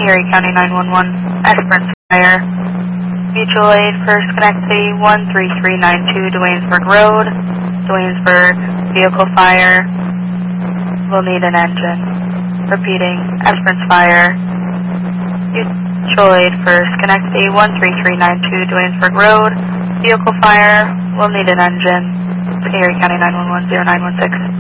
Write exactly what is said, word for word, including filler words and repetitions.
Erie County nine one one, Esperance Fire. Mutual aid for Schenectady one three three nine two, Duanesburg Road. Duanesburg, vehicle fire. Will need an engine. Repeating, Esperance Fire. Mutual aid for Schenectady one three three nine two, Duanesburg Road. Vehicle fire. Will need an engine. Erie County nine one one, zero nine one six.